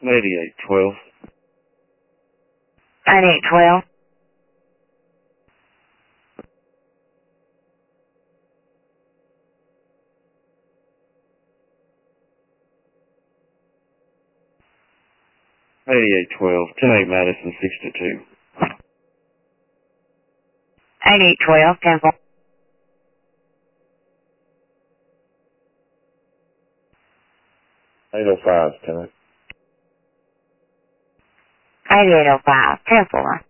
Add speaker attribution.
Speaker 1: 8812.
Speaker 2: 8812.
Speaker 1: 8812. 108 Madison 62.
Speaker 2: 8812. Temple.
Speaker 1: 805, Tenant.
Speaker 2: 8805. Temple.